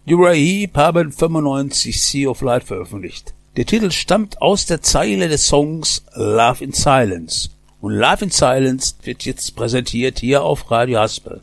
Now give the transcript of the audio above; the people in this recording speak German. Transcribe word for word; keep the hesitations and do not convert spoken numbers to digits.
Uriah Heep haben fünfundneunzig Sea of Light veröffentlicht. Der Titel stammt aus der Zeile des Songs Love in Silence. Und Love in Silence wird jetzt präsentiert hier auf Radio Haspel.